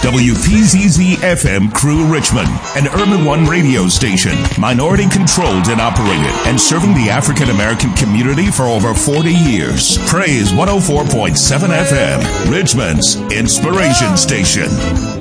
WPZZ-FM Crew Richmond, an Urban One radio station, minority-controlled and operated, and serving the African-American community for over 40 years. Praise 104.7 FM, Richmond's inspiration station.